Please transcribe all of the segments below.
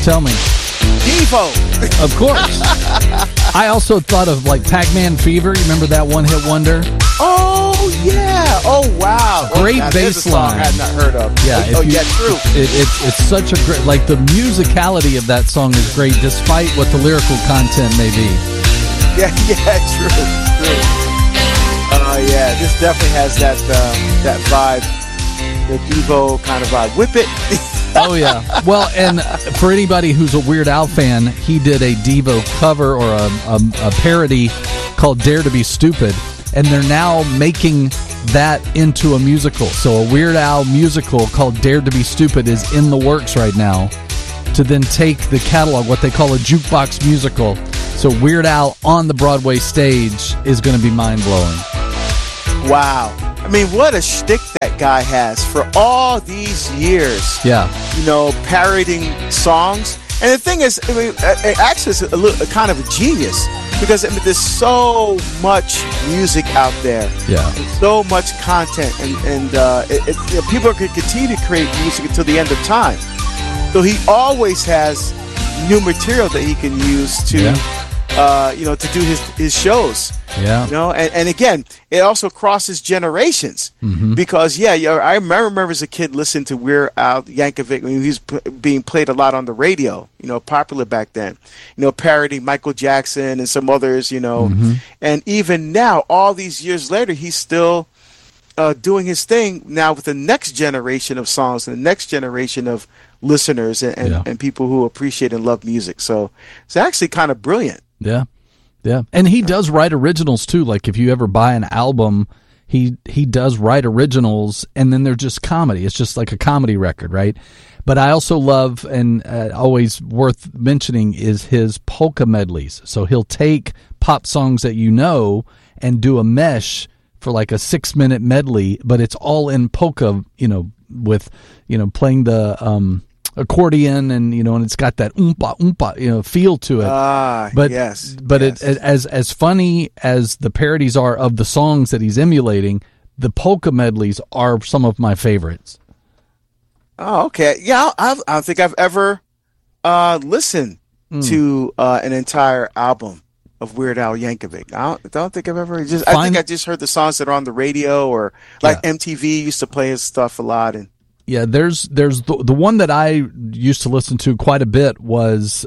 Tell me. Devo. Of course. I also thought of like Pac-Man Fever. You remember that one-hit wonder? Oh, yeah. Oh, wow. Great bass line. I had not heard of. Yeah. Yeah, true. It's such a great, like the musicality of that song is great despite what the lyrical content may be. Yeah, true. Yeah, this definitely has that vibe, the Devo kind of vibe. Whip it. Oh, yeah. Well, and for anybody who's a Weird Al fan, he did a Devo cover or a parody called Dare to Be Stupid, and they're now making that into a musical. So a Weird Al musical called Dare to Be Stupid is in the works right now to then take the catalog, what they call a jukebox musical. So Weird Al on the Broadway stage is going to be mind-blowing. Wow. I mean, what a shtick that guy has for all these years. Yeah. You know, parodying songs. And the thing is, I mean, actually, it's a kind of a genius because I mean, there's so much music out there. Yeah. And so much content. And you know, people can continue to create music until the end of time. So he always has new material that he can use to, you know, to do his shows. Yeah. You know, and again, it also crosses generations because, I remember as a kid listening to Weird Al Yankovic when he was being played a lot on the radio, you know, popular back then, you know, parodying Michael Jackson and some others, you know, and even now, all these years later, he's still doing his thing now with the next generation of songs and the next generation of listeners and people who appreciate and love music. So it's actually kind of brilliant. Yeah. Yeah, and he does write originals too. Like if you ever buy an album, he does write originals, and then they're just comedy. It's just like a comedy record, right? But I also love, and always worth mentioning, is his polka medleys. So he'll take pop songs that you know and do a mesh for like a 6-minute medley, but it's all in polka, you know, with, you know, playing the accordion and, you know, and it's got that oompa oompa, you know, feel to it. But yes. It as funny as the parodies are of the songs that he's emulating, the polka medleys are some of my favorites. Oh, okay. Yeah, I don't think I've ever listened to an entire album of Weird Al Yankovic. I don't think I've ever I think I just heard the songs that are on the radio or like MTV used to play his stuff a lot. And yeah, there's the one that I used to listen to quite a bit was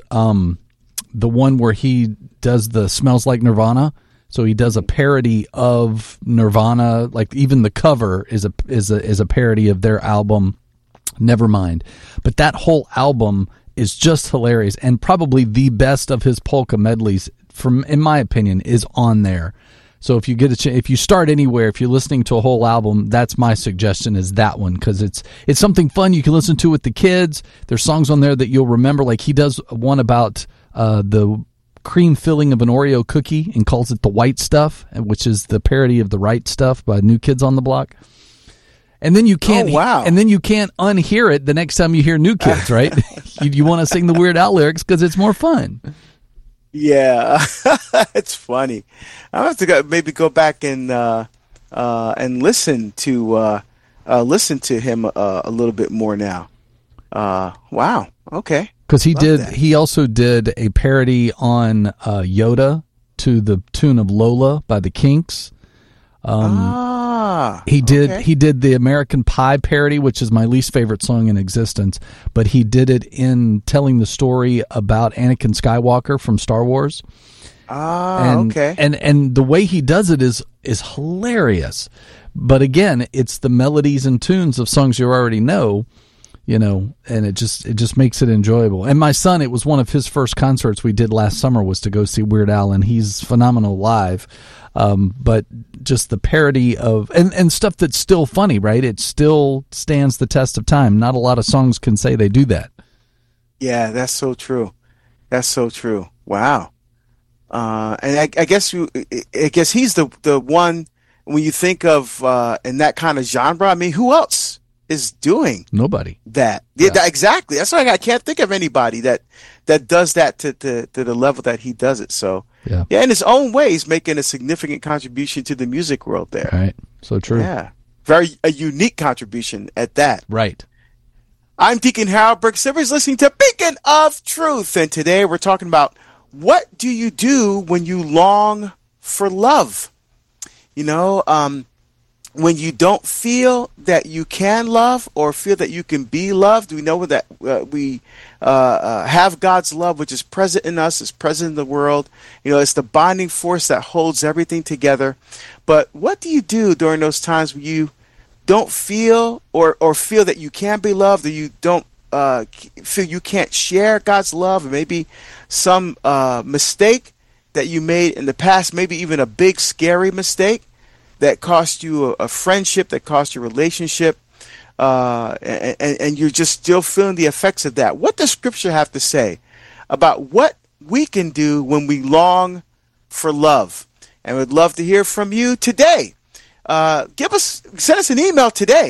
the one where he does the Smells Like Nirvana. So he does a parody of Nirvana, like even the cover is a parody of their album Nevermind. But that whole album is just hilarious and probably the best of his polka medleys, in my opinion, is on there. So if you get if you start anywhere, if you're listening to a whole album, that's my suggestion, is that one, because it's something fun you can listen to with the kids. There's songs on there that you'll remember, like he does one about the cream filling of an Oreo cookie and calls it the white stuff, which is the parody of the Right Stuff by New Kids on the Block. And then you can't, and then you can't unhear it the next time you hear New Kids, right? you want to sing the Weird Al lyrics because it's more fun. Yeah, it's funny. I have to maybe go back and listen to him a little bit more now. Wow. Okay. Because he also did a parody on Yoda to the tune of Lola by the Kinks. He did the American Pie parody, which is my least favorite song in existence, but he did it in telling the story about Anakin Skywalker from Star Wars. Okay. And the way he does it is hilarious. But again, it's the melodies and tunes of songs you already know, you know, and it just makes it enjoyable. And my son, it was one of his first concerts we did last summer was to go see Weird Al, and he's phenomenal live. But just the parody of and stuff that's still funny, right? It still stands the test of time. Not a lot of songs can say they do that. Yeah, that's so true. That's so true. Wow. And I guess he's the one when you think of in that kind of genre. I mean, who else is doing nobody that? Yeah, exactly. That's why I can't think of anybody that does that to the level that he does it. So. Yeah, in his own way, he's making a significant contribution to the music world there. Right, so true. Yeah, a unique contribution at that. Right. I'm Deacon Harold Burke Sivers, listening to Beacon of Truth. And today we're talking about, what do you do when you long for love? You know, when you don't feel that you can love or feel that you can be loved. We know that we have God's love, which is present in us, is present in the world. You know, it's the bonding force that holds everything together. But what do you do during those times when you don't feel or feel that you can be loved, or you don't feel you can't share God's love, or maybe some mistake that you made in the past, maybe even a big scary mistake that cost you a friendship, that cost you a relationship, and you're just still feeling the effects of that? What does Scripture have to say about what we can do when we long for love? And we'd love to hear from you today. Send us an email today,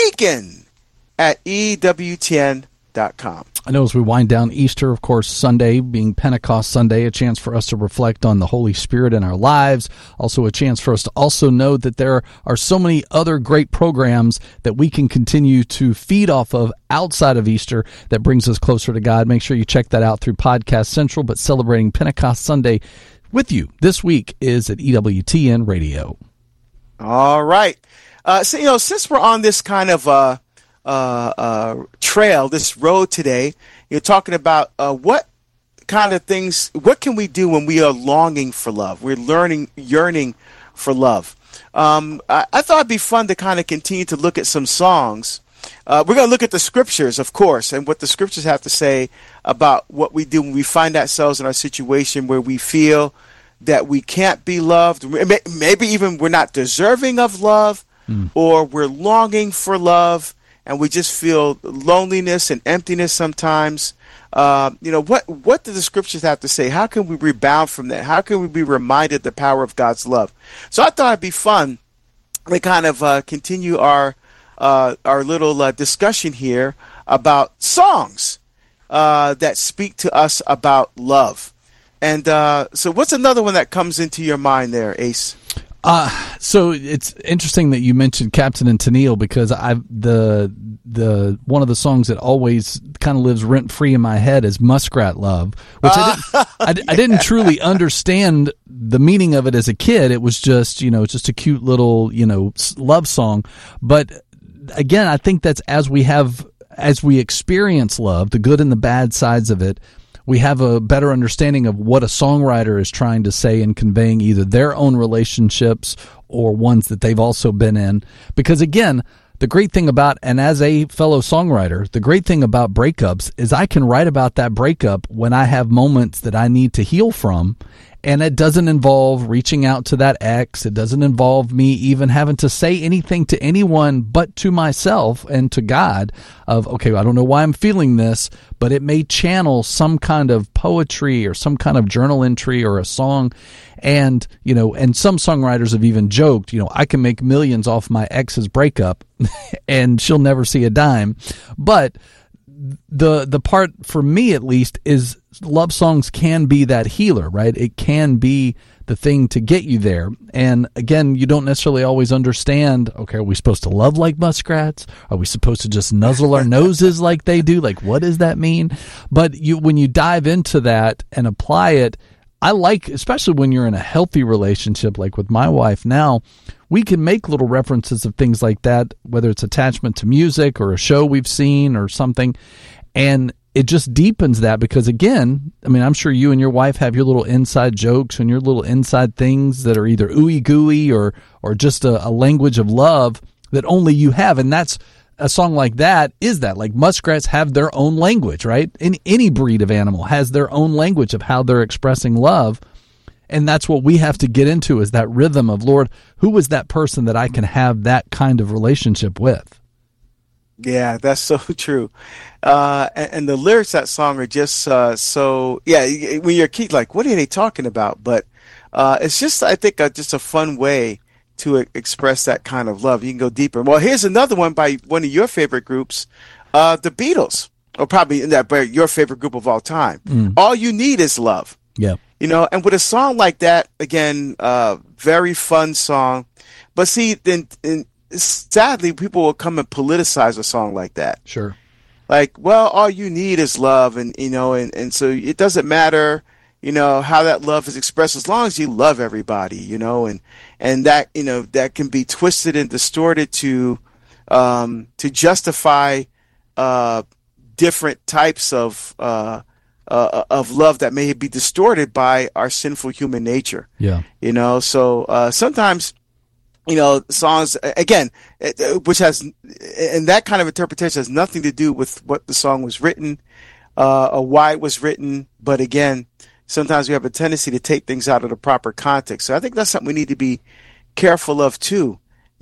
beacon@ewtn.com. I know as we wind down Easter, of course, Sunday being Pentecost Sunday, a chance for us to reflect on the Holy Spirit in our lives. Also a chance for us to also know that there are so many other great programs that we can continue to feed off of outside of Easter that brings us closer to God. Make sure you check that out through Podcast Central. But celebrating Pentecost Sunday with you this week is at EWTN Radio. All right. So, since we're on this kind of trail, this road today, you're talking about what kind of things, what can we do when we are longing for love? We're yearning for love. I thought it'd be fun to kind of continue to look at some songs. We're going to look at the Scriptures, of course, and what the Scriptures have to say about what we do when we find ourselves in a situation where we feel that we can't be loved, maybe even we're not deserving of love, or we're longing for love, and we just feel loneliness and emptiness sometimes. What do the Scriptures have to say? How can we rebound from that? How can we be reminded the power of God's love? So I thought it'd be fun to kind of continue our little discussion here about songs that speak to us about love. And so what's another one that comes into your mind there, Ace? So it's interesting that you mentioned Captain and Tennille, because the one of the songs that always kind of lives rent free in my head is Muskrat Love, which I didn't truly understand the meaning of it as a kid. It was just a cute little love song. But again, I think that's as we experience love, the good and the bad sides of it, we have a better understanding of what a songwriter is trying to say in conveying either their own relationships or ones that they've also been in. Because again, the great thing about, and as a fellow songwriter, the great thing about breakups is I can write about that breakup when I have moments that I need to heal from. And it doesn't involve reaching out to that ex. It doesn't involve me even having to say anything to anyone but to myself and to God of, okay, I don't know why I'm feeling this, but it may channel some kind of poetry or some kind of journal entry or a song. And, and some songwriters have even joked, I can make millions off my ex's breakup and she'll never see a dime. But the part for me, at least, is love songs can be that healer, right? It can be the thing to get you there. And again, you don't necessarily always understand, okay, are we supposed to love like muskrats? Are we supposed to just nuzzle our noses like they do? Like, what does that mean? But when you dive into that and apply it, I like, especially when you're in a healthy relationship, like with my wife now, we can make little references of things like that, whether it's attachment to music or a show we've seen or something. And it just deepens that, because again, I mean, I'm sure you and your wife have your little inside jokes and your little inside things that are either ooey gooey or just a language of love that only you have. And that's a song like that is that, like, muskrats have their own language, right? Any breed of animal has their own language of how they're expressing love. And that's what we have to get into, is that rhythm of, Lord, who is that person that I can have that kind of relationship with? Yeah, that's so true. And the lyrics of that song are just when you're a kid, like, what are they talking about? But it's just, I think, just a fun way to express that kind of love. You can go deeper. Well, here's another one by one of your favorite groups, the Beatles, or probably your favorite group of all time. All You Need Is Love. Yeah. And with a song like that, again, very fun song. But see, then sadly, people will come and politicize a song like that. Sure. like, well, all you need is love, and and so it doesn't matter, how that love is expressed, as long as you love everybody, and that that can be twisted and distorted to justify different types of love that may be distorted by our sinful human nature. Yeah. So sometimes, songs, again, which has, and that kind of interpretation has nothing to do with what the song was written, or why it was written. But again, sometimes we have a tendency to take things out of the proper context. So I think that's something we need to be careful of too,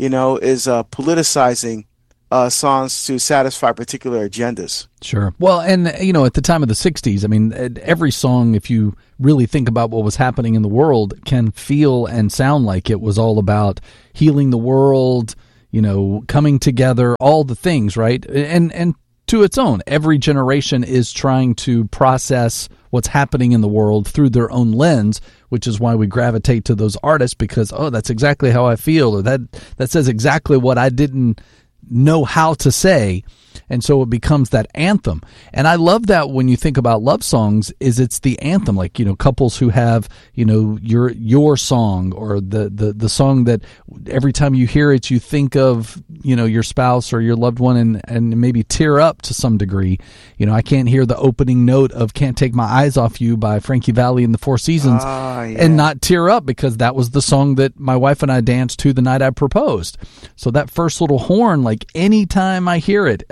is politicizing songs to satisfy particular agendas. Sure. Well, and at the time of the 60s, I mean, every song, if you really think about what was happening in the world, can feel and sound like it was all about healing the world, coming together, all the things, right? And to its own, every generation is trying to process what's happening in the world through their own lens, which is why we gravitate to those artists, because, that's exactly how I feel, or that says exactly what I didn't know how to say. And so it becomes that anthem. And I love that when you think about love songs, is it's the anthem, like, couples who have, your song, or the song that every time you hear it, you think of, your spouse or your loved one, and maybe tear up to some degree. I can't hear the opening note of Can't Take My Eyes Off You by Frankie Valli and the Four Seasons and not tear up, because that was the song that my wife and I danced to the night I proposed. So that first little horn, like, anytime I hear it,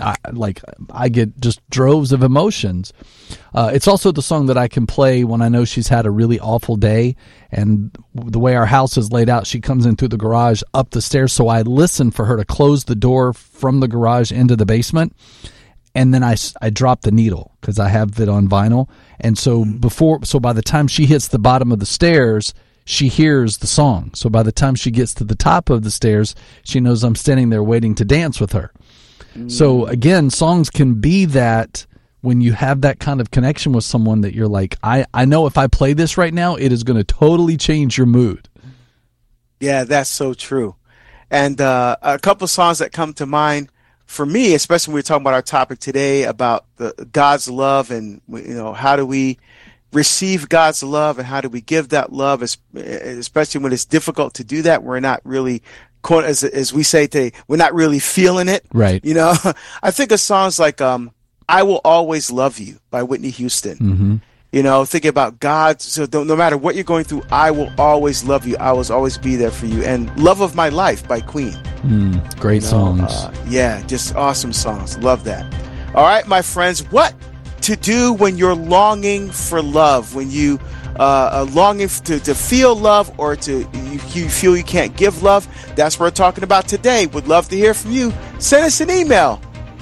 I get just droves of emotions. It's also the song that I can play when I know she's had a really awful day, and the way our house is laid out, she comes in through the garage up the stairs, so I listen for her to close the door from the garage into the basement, and then I drop the needle because I have it on vinyl, and so by the time she hits the bottom of the stairs, she hears the song. So by the time she gets to the top of the stairs, she knows I'm standing there waiting to dance with her. So again, songs can be that when you have that kind of connection with someone that you're like, I know if I play this right now, it is going to totally change your mood. Yeah, that's so true. And a couple of songs that come to mind for me, especially when we're talking about our topic today about God's love, and how do we receive God's love, and how do we give that love, especially when it's difficult to do that. We're not really, as we say today, we're not really feeling it. Right. I think of songs like I Will Always Love You by Whitney Houston. Mm-hmm. Thinking about God. So no matter what you're going through, I will always love you. I will always be there for you. And Love of My Life by Queen. Great songs. Just awesome songs. Love that. All right, my friends, what to do when you're longing for love, when you are longing to feel love, or you feel you can't give love. That's what we're talking about today. Would love to hear from you. Send us an email,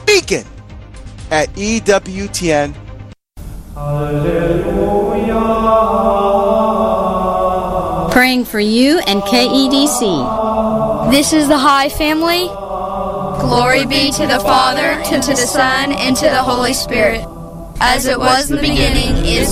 beacon@EWTN. Praying for you and KEDC. This is the High family. Glory be to the Father, and to the Son, and to the Holy Spirit, as it was in the beginning, is